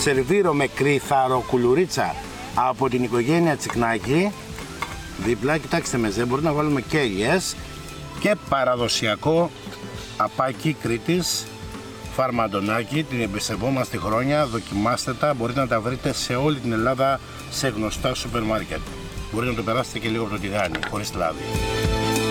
σερβίρω με κρυθαροκουλουρίτσα από την οικογένεια Τσικνάκη. Δίπλα, κοιτάξτε μεζέ, μπορεί να βάλουμε και ελιές και παραδοσιακό απάκι Κρήτης, φαρμαντονάκι, την εμπιστευόμαστε χρόνια, δοκιμάστε τα, μπορείτε να τα βρείτε σε όλη την Ελλάδα σε γνωστά σούπερ μάρκετ. Μπορείτε να το περάσετε και λίγο από το τηγάνι, χωρίς λάδι.